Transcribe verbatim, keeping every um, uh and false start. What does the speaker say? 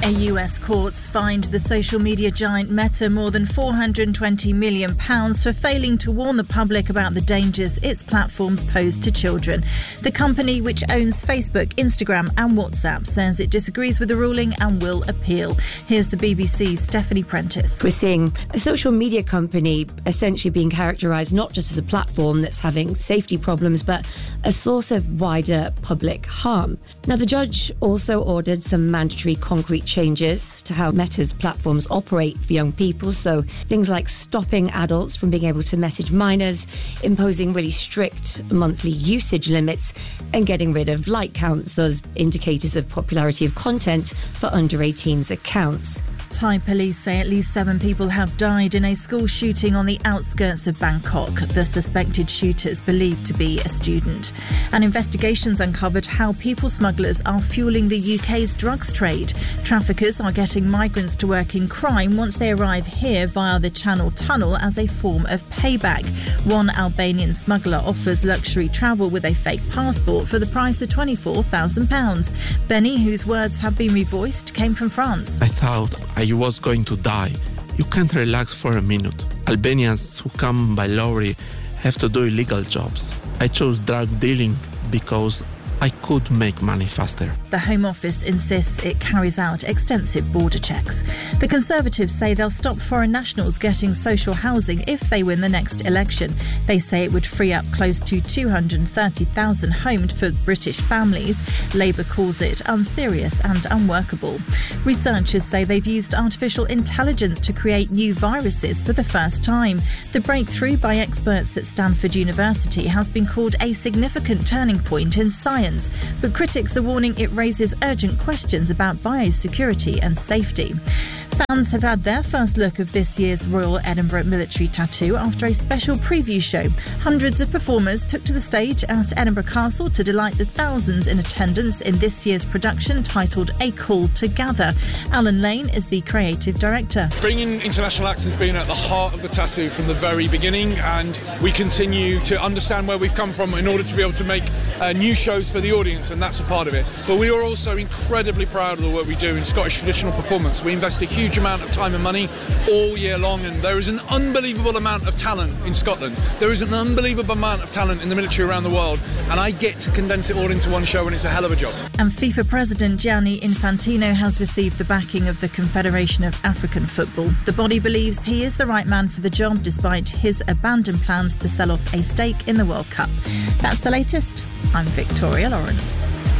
A U S courts fined the social media giant Meta more than four hundred twenty million pounds for failing to warn the public about the dangers its platforms pose to children. The company, which owns Facebook, Instagram and WhatsApp, says it disagrees with the ruling and will appeal. Here's the B B C's Stephanie Prentice. We're seeing a social media company essentially being characterised not just as a platform that's having safety problems, but a source of wider public harm. Now, the judge also ordered some mandatory concrete changes to how Meta's platforms operate for young people. So things like stopping adults from being able to message minors, imposing really strict monthly usage limits, and getting rid of like counts, those indicators of popularity of content for under eighteens accounts. Thai police say at least seven people have died in a school shooting on the outskirts of Bangkok. The suspected shooter is believed to be a student. And investigations uncovered how people smugglers are fueling the U K's drugs trade. Traffickers are getting migrants to work in crime once they arrive here via the Channel Tunnel as a form of payback. One Albanian smuggler offers luxury travel with a fake passport for the price of twenty-four thousand pounds. Benny, whose words have been revoiced, came from France. I thought I was going to die. You can't relax for a minute. Albanians who come by lorry have to do illegal jobs. I chose drug dealing because I could make money faster. The Home Office insists it carries out extensive border checks. The Conservatives say they'll stop foreign nationals getting social housing if they win the next election. They say it would free up close to two hundred thirty thousand homes for British families. Labour calls it unserious and unworkable. Researchers say they've used artificial intelligence to create new viruses for the first time. The breakthrough by experts at Stanford University has been called a significant turning point in science. But critics are warning it raises urgent questions about biosecurity and safety. Fans have had their first look of this year's Royal Edinburgh Military Tattoo after a special preview show. Hundreds of performers took to the stage at Edinburgh Castle to delight the thousands in attendance in this year's production titled A Call to Gather. Alan Lane is the creative director. Bringing international acts has been at the heart of the tattoo from the very beginning, and we continue to understand where we've come from in order to be able to make uh, new shows for the audience, and that's a part of it. But we are also incredibly proud of the work we do in Scottish traditional performance. We invest a huge amount of time and money all year long, and there is an unbelievable amount of talent in Scotland. There is an unbelievable amount of talent in the military around the world, and I get to condense it all into one show, and it's a hell of a job. And FIFA President Gianni Infantino has received the backing of the Confederation of African Football. The body believes he is the right man for the job despite his abandoned plans to sell off a stake in the World Cup. That's the latest. I'm Victoria Lawrence.